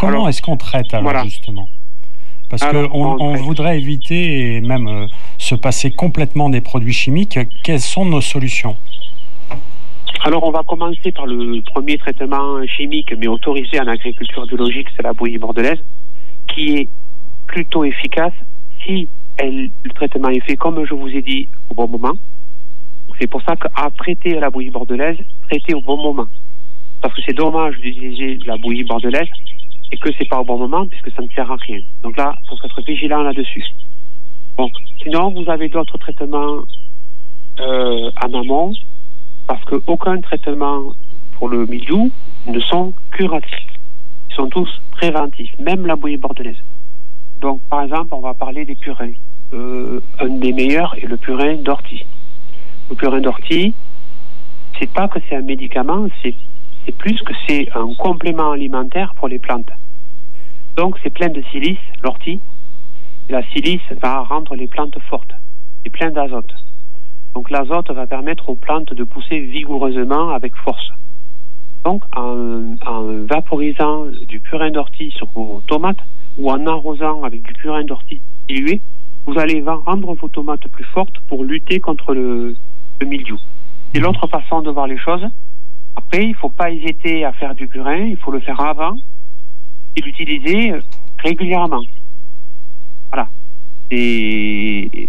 comment est-ce qu'on traite alors justement ? Parce qu'on voudrait éviter et même se passer complètement des produits chimiques. Quelles sont nos solutions ? Alors, on va commencer par le premier traitement chimique, mais autorisé en agriculture biologique, c'est la bouillie bordelaise, qui est plutôt efficace si le traitement est fait, comme je vous ai dit, au bon moment. C'est pour ça qu'à traiter la bouillie bordelaise, traiter au bon moment. Parce que c'est dommage d'utiliser de la bouillie bordelaise et que c'est pas au bon moment, puisque ça ne sert à rien. Donc là, il faut être vigilant là-dessus. Bon. Sinon, vous avez d'autres traitements en amont, parce qu'aucun traitement pour le mildiou ne sont curatifs. Ils sont tous préventifs, même la bouillie bordelaise. Donc, par exemple, on va parler des purins. Un des meilleurs est le purin d'ortie. Le purin d'ortie, c'est pas que c'est un médicament, c'est plus que c'est un complément alimentaire pour les plantes. Donc, c'est plein de silice, l'ortie. Et la silice va rendre les plantes fortes et plein d'azote. Donc, l'azote va permettre aux plantes de pousser vigoureusement avec force. Donc, en vaporisant du purin d'ortie sur vos tomates ou en arrosant avec du purin d'ortie dilué, vous allez rendre vos tomates plus fortes pour lutter contre le mildiou. C'est l'autre façon de voir les choses. Après, il ne faut pas hésiter à faire du purin, il faut le faire avant et l'utiliser régulièrement. Voilà. C'est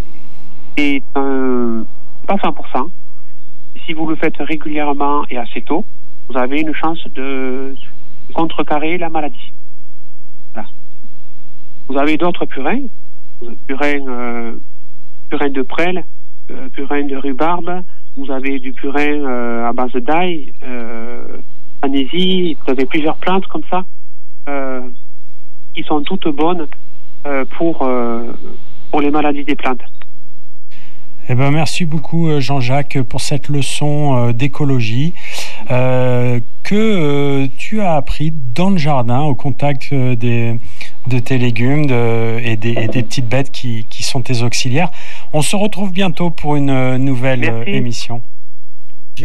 pas 100%. Et si vous le faites régulièrement et assez tôt, vous avez une chance de contrecarrer la maladie. Voilà. Vous avez d'autres purins, purin de prêle, purin de rhubarbe, vous avez du purin à base d'ail, anésie, vous avez plusieurs plantes comme ça, qui sont toutes bonnes pour les maladies des plantes. Eh ben, merci beaucoup Jean-Jacques pour cette leçon d'écologie que tu as appris dans le jardin au contact de tes légumes et des petites bêtes qui sont tes auxiliaires. On se retrouve bientôt pour une nouvelle émission.